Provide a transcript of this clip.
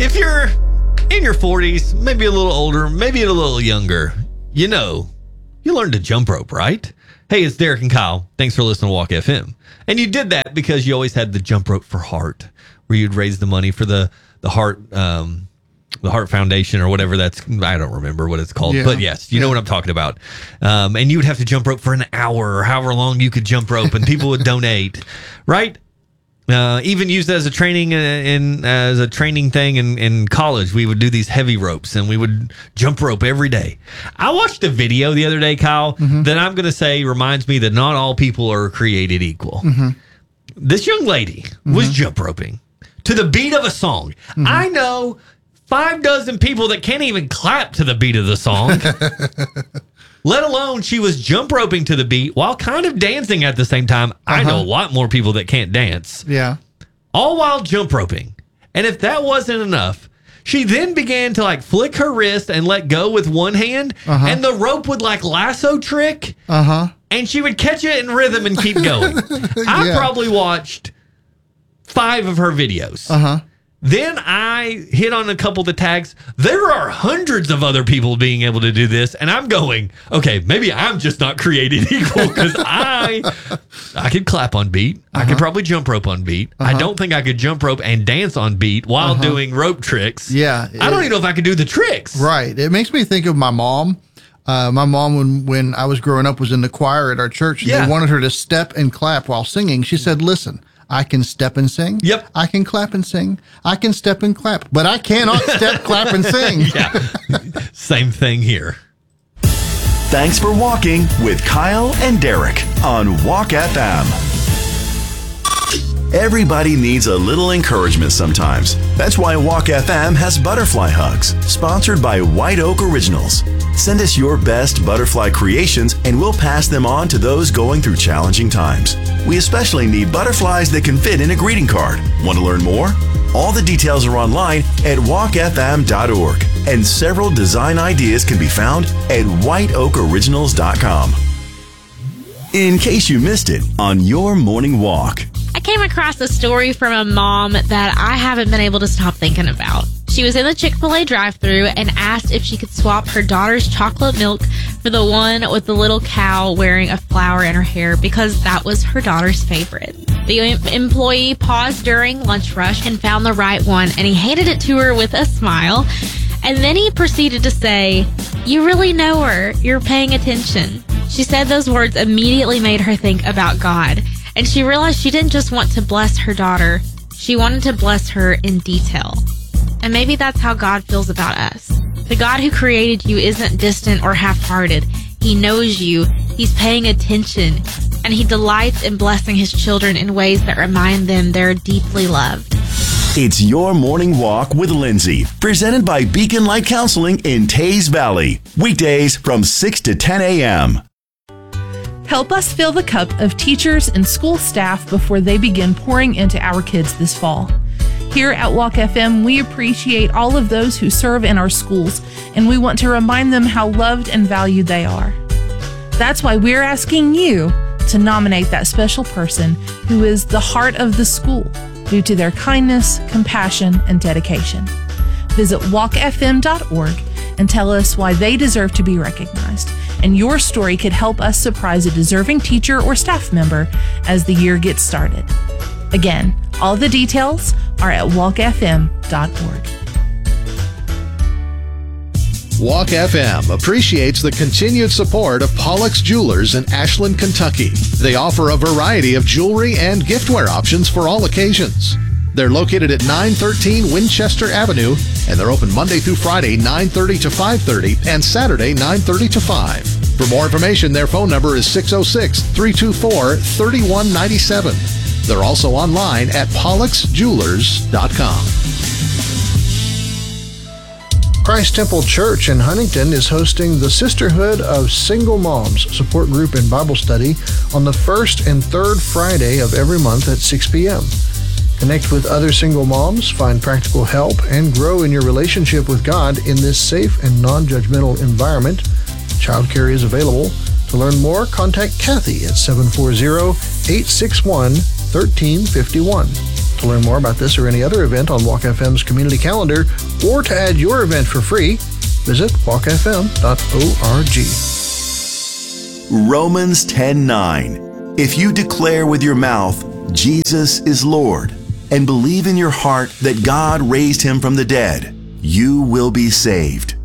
If you're in your 40s, maybe a little older, maybe a little younger, you learned to jump rope, right? Hey, it's Derek and Kyle. Thanks for listening to Walk FM. And you did that because you always had the jump rope for Heart, where you'd raise the money for the Heart Foundation or whatever I don't remember what it's called. Yeah. But yes, you know what I'm talking about. And you would have to jump rope for an hour or however long you could jump rope, and people would donate, right? Even used as a training thing in college. We would do these heavy ropes and we would jump rope every day. I watched a video the other day, Kyle, that I'm going to say reminds me that not all people are created equal. This young lady was jump roping to the beat of a song. I know 6 people that can't even clap to the beat of the song. Let alone she was jump roping to the beat while kind of dancing at the same time. I know a lot more people that can't dance. Yeah. All while jump roping. And if that wasn't enough, she then began to flick her wrist and let go with one hand. And the rope would lasso trick. And she would catch it in rhythm and keep going. I probably watched 5 of her videos. Then I hit on a couple of the tags. There are hundreds of other people being able to do this. And I'm going, okay, maybe I'm just not created equal, because I could clap on beat. I could probably jump rope on beat. I don't think I could jump rope and dance on beat while doing rope tricks. Yeah. I don't even know if I could do the tricks. Right. It makes me think of my mom. My mom, when I was growing up, was in the choir at our church. And they wanted her to step and clap while singing. She said, listen, I can step and sing. Yep. I can clap and sing. I can step and clap, but I cannot step, clap, and sing. Yeah. Same thing here. Thanks for walking with Kyle and Derek on Walk FM. Everybody needs a little encouragement sometimes. That's why Walk FM has Butterfly Hugs, sponsored by White Oak Originals. Send us your best butterfly creations and we'll pass them on to those going through challenging times. We especially need butterflies that can fit in a greeting card. Want to learn more? All the details are online at walkfm.org, and several design ideas can be found at whiteoakoriginals.com. In case you missed it on your morning walk. I came across a story from a mom that I haven't been able to stop thinking about. She was in the Chick-fil-A drive-thru and asked if she could swap her daughter's chocolate milk for the one with the little cow wearing a flower in her hair, because that was her daughter's favorite. The employee paused during lunch rush and found the right one, and he handed it to her with a smile. And then he proceeded to say, "You really know her. You're paying attention." She said those words immediately made her think about God. And she realized she didn't just want to bless her daughter. She wanted to bless her in detail. And maybe that's how God feels about us. The God who created you isn't distant or half-hearted. He knows you. He's paying attention. And he delights in blessing his children in ways that remind them they're deeply loved. It's Your Morning Walk with Lindsay, presented by Beacon Light Counseling in Taze Valley. Weekdays from 6 to 10 a.m. Help us fill the cup of teachers and school staff before they begin pouring into our kids this fall. Here at Walk FM, we appreciate all of those who serve in our schools, and we want to remind them how loved and valued they are. That's why we're asking you to nominate that special person who is the heart of the school due to their kindness, compassion, and dedication. Visit walkfm.org and tell us why they deserve to be recognized. And your story could help us surprise a deserving teacher or staff member as the year gets started. Again, all the details are at walkfm.org. Walk FM appreciates the continued support of Pollock's Jewelers in Ashland, Kentucky. They offer a variety of jewelry and giftware options for all occasions. They're located at 913 Winchester Avenue, and they're open Monday through Friday, 9:30 to 5:30, and Saturday, 9:30 to 5. For more information, their phone number is 606-324-3197. They're also online at pollocksjewelers.com. Christ Temple Church in Huntington is hosting the Sisterhood of Single Moms support group and Bible study on the first and third Friday of every month at 6 p.m. Connect with other single moms, find practical help, and grow in your relationship with God in this safe and non-judgmental environment. Childcare is available. To learn more, contact Kathy at 740-861-1351. To learn more about this or any other event on Walk FM's community calendar, or to add your event for free, visit walkfm.org. Romans 10:9. If you declare with your mouth, Jesus is Lord, and believe in your heart that God raised him from the dead, you will be saved.